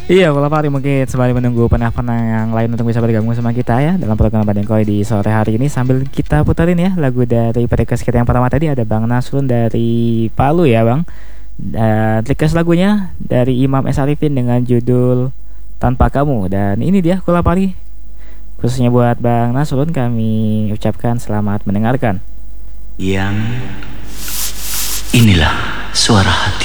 Iya, kalau Fahri mungkin sembari menunggu penang-penang yang lain untuk bisa bergabung sama kita ya dalam program Badengkoy di sore hari ini, sambil kita puterin ya lagu dari podcast kita yang pertama tadi, ada Bang Nasrun dari Palu ya Bang. Dan request lagunya dari Imam S. Arifin dengan judul Tanpa Kamu. Dan ini dia Kula Pari, khususnya buat Bang Nasrun kami ucapkan selamat mendengarkan. Yang inilah suara hati.